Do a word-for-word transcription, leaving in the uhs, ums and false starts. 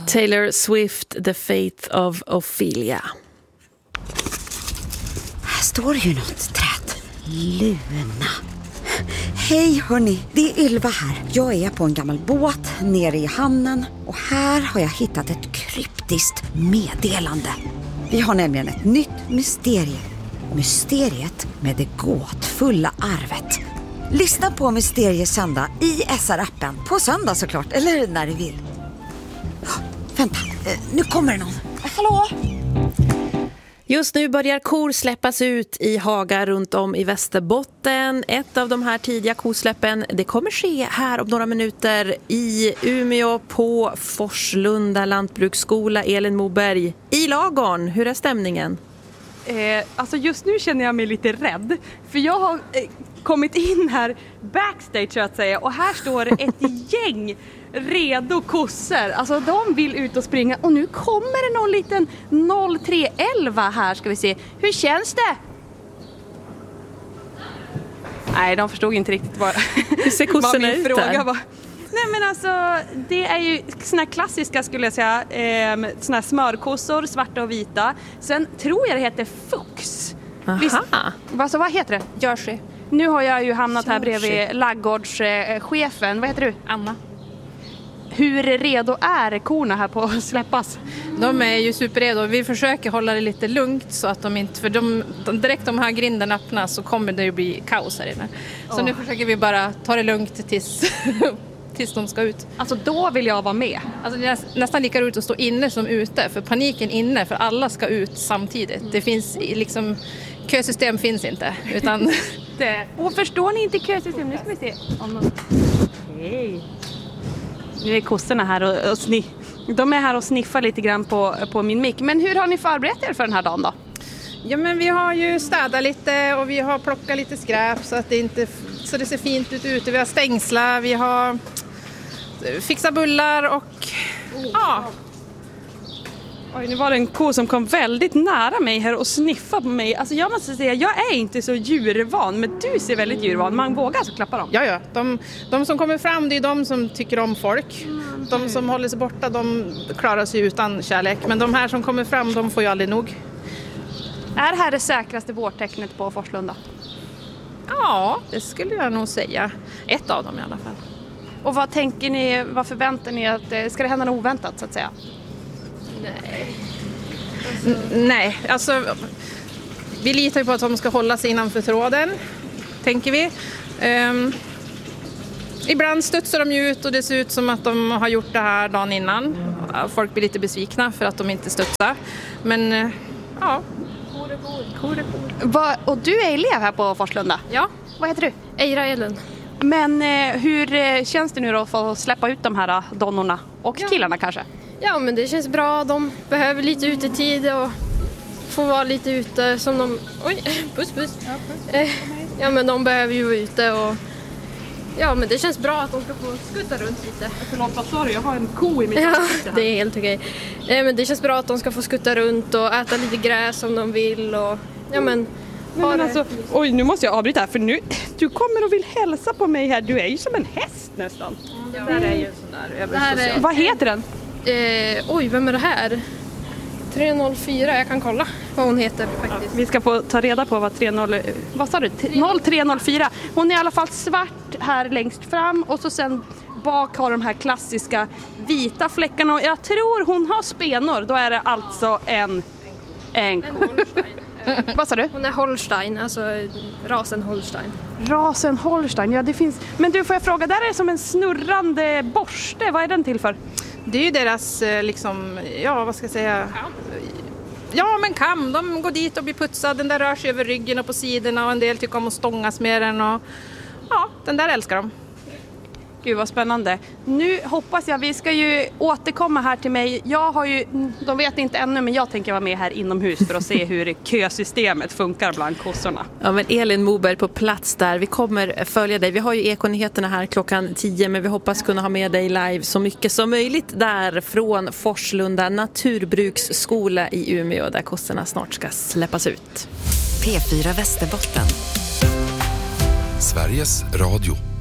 Taylor Swift, The Fate of Ophelia. Här står ju något träd. Luna. Hej hörni, det är Ylva här. Jag är på en gammal båt nere i hamnen och här har jag hittat ett kryptiskt meddelande. Vi har nämligen ett nytt mysterium. Mysteriet med det gåtfulla arvet. Lyssna på Mysteriesöndag i S R-appen. På söndag såklart, eller när du vill. Oh, vänta, eh, nu kommer det någon. Hallå? Just nu börjar kor släppas ut i hagar runt om i Västerbotten. Ett av de här tidiga kosläppen, det kommer ske här om några minuter i Umeå på Forslunda lantbruksskola. Elin Moberg i Lagorn. Hur är stämningen? Eh, alltså just nu känner jag mig lite rädd. För jag har eh, kommit in här backstage så att säga. Och här står ett gäng redo kossor. Alltså de vill ut och springa. Och nu kommer det någon liten noll tre elva här, ska vi se. Hur känns det? Nej, de förstod inte riktigt vad, Hur ser kossorna ut fråga var. Nej men alltså, det är ju såna klassiska skulle jag säga, eh, såna smörkossor, svarta och vita. Sen tror jag det heter Fux. Visst, alltså, vad heter det? Jersey. Nu har jag ju hamnat här bredvid laggårdschefen. Vad heter du? Anna. Hur redo är korna här på att släppas? De är ju superredo. Vi försöker hålla det lite lugnt så att de inte, för de, direkt de här grinden öppnas så kommer det ju bli kaos här inne. Så oh. Nu försöker vi bara ta det lugnt tills, tills de ska ut. Alltså då vill jag vara med. Alltså det är nästan lika roligt att stå inne som ute, för paniken inne, för alla ska ut samtidigt. Det finns liksom, kösystem finns inte, utan det. Och förstår ni inte kösystem? Nu ska vi se. Hej. Nu är kossorna här och, och sniff. De är här och sniffar lite grann på, på min mick. Men hur har ni förberett er för den här dagen då? Ja, men vi har ju städat lite och vi har plockat lite skräp så att det inte så det ser fint ut ute. Vi har stängslar, vi har fixat bullar och oh, ja. Oj, nu var det en ko som kom väldigt nära mig här och sniffade på mig. Alltså jag måste säga, jag är inte så djurvan, men du ser väldigt djurvan. Man vågar så klappa dem. Ja, ja. De, de som kommer fram, det är de som tycker om folk. Mm. De som håller sig borta, de klarar sig utan kärlek. Men de här som kommer fram, de får ju aldrig nog. Är det här det säkraste vårtecknet på Forslunda? Ja, det skulle jag nog säga. Ett av dem i alla fall. Och vad tänker ni, vad förväntar ni att, ska det hända något oväntat så att säga? Nej. Alltså... N- nej, alltså vi litar ju på att de ska hålla sig innanför tråden, tänker vi. Um, ibland studsar de ju ut och det ser ut som att de har gjort det här dagen innan. Folk blir lite besvikna för att de inte studsar. Men uh, ja, kor är kor. Kor är kor. Va, och du är elev här på Forslunda? Ja. Vad heter du? Eira Ellen. Men eh, hur eh, känns det nu då för att släppa ut de här donnorna och ja. killarna kanske? Ja, men det känns bra. De behöver lite utetid och få vara lite ute som de... Oj, puss, puss. Ja, puss. Eh, ja, men de behöver ju vara ute och... Ja, men det känns bra att de ska få skutta runt lite. Förlåt, vad sa du? Jag har en ko i mitt ja, det är helt okej. Eh, men det känns bra att de ska få skutta runt och äta lite gräs som de vill och... Ja, men... Nej, men alltså, oj, nu måste jag avbryta här för nu... Du kommer och vill hälsa på mig här. Du är ju som en häst nästan. Ja, det där är ju en sån där översocial. Är... Vad heter den? Eh, oj, vem är det här? tre noll fyra, jag kan kolla vad hon heter faktiskt. Ja, vi ska få ta reda på vad tre noll... Vad sa du? noll tre noll fyra. Hon är i alla fall svart här längst fram och så sen bak har de här klassiska vita fläckarna. Och jag tror hon har spenor. Då är det alltså en... En ko. Vad sa du? Hon är Holstein, alltså rasen Holstein. Rasen Holstein, ja det finns... Men du, får jag fråga, där är det som en snurrande borste. Vad är den till för? Det är ju deras, liksom, ja vad ska jag säga... Ja, men kam. De går dit och blir putsade. Den där rör sig över ryggen och på sidorna och en del tycker om att stångas med den. Och, ja, den där älskar de. Gud vad spännande. Nu hoppas jag, vi ska ju återkomma här till mig. Jag har ju, de vet inte ännu, men jag tänker vara med här inomhus för att se hur kösystemet funkar bland kossorna. Ja, men Elin Moberg på plats där. Vi kommer följa dig. Vi har ju Ekonyheterna här klockan tio, men vi hoppas kunna ha med dig live så mycket som möjligt där från Forslunda naturbruksskola i Umeå där kossorna snart ska släppas ut. P fyra Västerbotten. Sveriges Radio.